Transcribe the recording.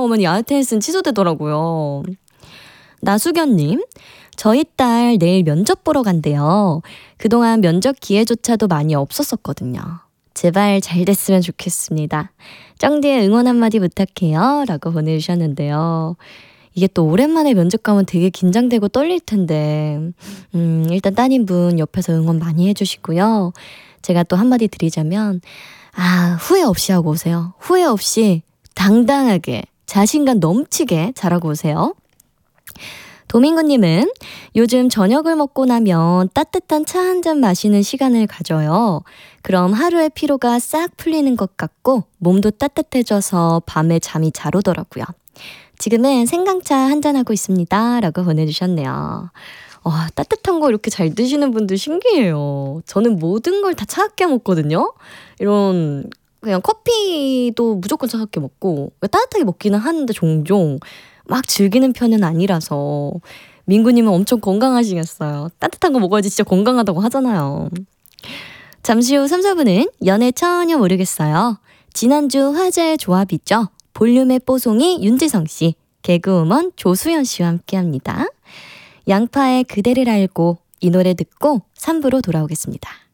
보면 야외 테니스는 취소되더라고요. 나수견님, 저희 딸 내일 면접 보러 간대요. 그동안 면접 기회조차도 많이 없었었거든요. 제발 잘 됐으면 좋겠습니다. 쩡디의 응원 한마디 부탁해요. 라고 보내주셨는데요. 이게 또 오랜만에 면접 가면 되게 긴장되고 떨릴 텐데 일단 따님분 옆에서 응원 많이 해주시고요. 제가 또 한마디 드리자면 후회 없이 하고 오세요. 후회 없이 당당하게 자신감 넘치게 잘하고 오세요. 도민구님은 요즘 저녁을 먹고 나면 따뜻한 차 한 잔 마시는 시간을 가져요. 그럼 하루의 피로가 싹 풀리는 것 같고 몸도 따뜻해져서 밤에 잠이 잘 오더라고요. 지금은 생강차 한잔하고 있습니다. 라고 보내주셨네요. 와, 따뜻한 거 이렇게 잘 드시는 분들 신기해요. 저는 모든 걸 다 차갑게 먹거든요. 이런 그냥 커피도 무조건 차갑게 먹고 따뜻하게 먹기는 하는데 종종 막 즐기는 편은 아니라서 민구님은 엄청 건강하시겠어요. 따뜻한 거 먹어야지 진짜 건강하다고 하잖아요. 잠시 후 3, 4분은 연애 전혀 모르겠어요. 지난주 화제의 조합이죠. 볼륨의 뽀송이 윤지성씨, 개그우먼 조수연씨와 함께합니다. 양파의 그대를 알고 이 노래 듣고 3부로 돌아오겠습니다.